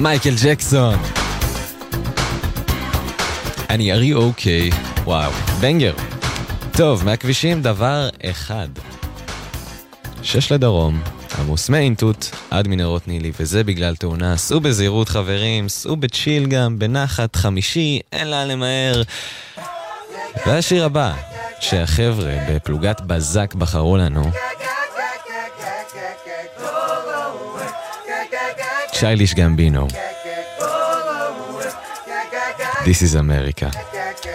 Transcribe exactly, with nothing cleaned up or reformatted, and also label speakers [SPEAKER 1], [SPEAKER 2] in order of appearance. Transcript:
[SPEAKER 1] מייקל ג'קסון. אני ארי אוקיי. וואו, בנגר. טוב, מהכבישים דבר אחד. שש לדרום, עמוס מאינטוט עד מנהרות נילי, וזה בגלל תאונה. סעו בזהירות חברים, סעו בצ'יל גם, בנחת, חמישי, אין לה למהר. והשיר הבא, שהחבר'ה בפלוגת בזק בחרו לנו, צ'ייליש גמבינו. This is America.